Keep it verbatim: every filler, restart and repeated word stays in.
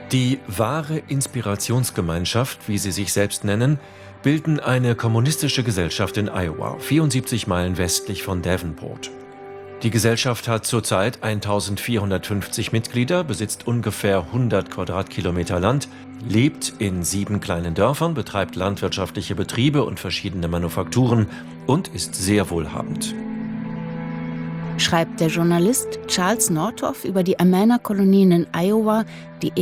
Die wahre Inspirationsgemeinschaft, wie sie sich selbst nennen, bilden eine kommunistische Gesellschaft in Iowa, vierundsiebzig Meilen westlich von Davenport. Die Gesellschaft hat zurzeit eintausendvierhundertfünfzig Mitglieder, besitzt ungefähr hundert Quadratkilometer Land, lebt in sieben kleinen Dörfern, betreibt landwirtschaftliche Betriebe und verschiedene Manufakturen und ist sehr wohlhabend. Schreibt der Journalist Charles Nordhoff über die Amana-Kolonien in Iowa, die